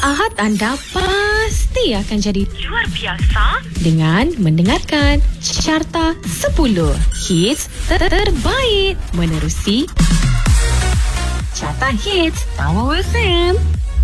Ahad anda pasti akan jadi luar biasa dengan mendengarkan Carta 10 Hits terbaik menerusi Carta Hits Power FM.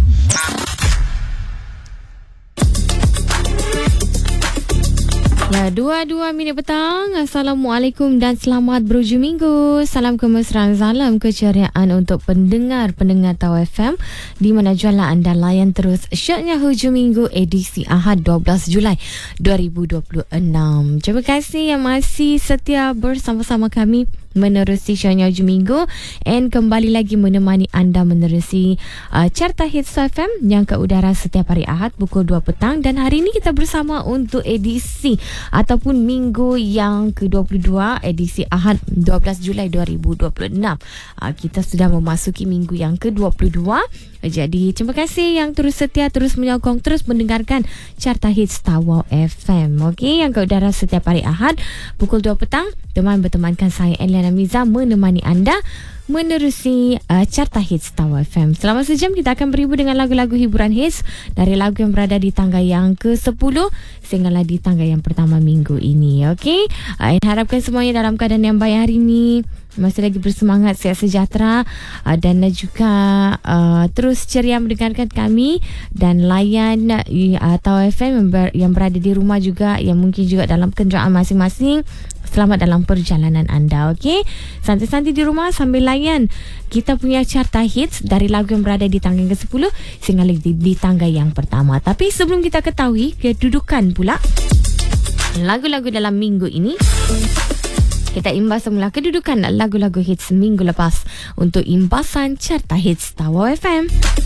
Ya, 22 minit petang. Assalamualaikum dan selamat berhujung minggu. Salam kemesraan, salam keceriaan untuk pendengar-pendengar Tawa FM di mana jualan anda layan terus syoknya hujung minggu edisi Ahad 12 Julai 2026. Terima kasih yang masih setia bersama-sama kami menerusi syoknya hujung minggu and kembali lagi menemani anda menerusi Carta Hits FM yang ke udara setiap hari Ahad pukul 2 petang, dan hari ini kita bersama untuk edisi ataupun minggu yang ke-22 edisi Ahad 12 Julai 2026. Kita sudah memasuki minggu yang ke-22. Jadi terima kasih yang terus setia, terus menyokong, terus mendengarkan Carta Hits Tawa FM. Okey, yang ke udara setiap hari Ahad pukul 2 petang, teman bertemankan saya Eliana Miza menemani anda menerusi Carta Hits Tawa FM. Selama sejam kita akan beribu dengan lagu-lagu hiburan hits dari lagu yang berada di tangga yang ke-10 sehinggalah di tangga yang pertama minggu ini. Okey, harapkan semuanya dalam keadaan yang baik hari ini, masih lagi bersemangat, sihat sejahtera, dan juga terus ceria mendengarkan kami dan layan Tawa FM yang berada di rumah juga, yang mungkin juga dalam kenderaan masing-masing. Selamat dalam perjalanan anda. Okey, santai-santai di rumah sambil layan kita punya Carta Hits dari lagu yang berada di tangga yang ke-10 sehingga di tangga yang pertama. Tapi sebelum kita ketahui kedudukan pula lagu-lagu dalam minggu ini, kita imbas semula kedudukan lagu-lagu hits minggu lepas untuk imbasan Carta Hits Tawa FM.